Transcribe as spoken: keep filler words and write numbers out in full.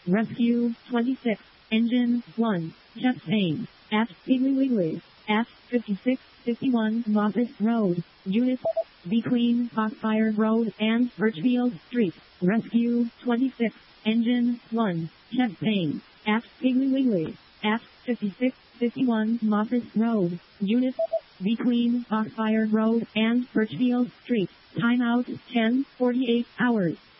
Rescue twenty-six, Engine one, chest pain, at Piggly Wiggly, at fifty-six fifty-one Moffett Road, Unit between Foxfire Road and Birchfield Street. Rescue twenty-six, Engine one, chest pain, at Piggly Wiggly, at fifty-six fifty-one Moffett Road, Unit between Foxfire Road and Birchfield Street. Timeout ten forty-eight hours.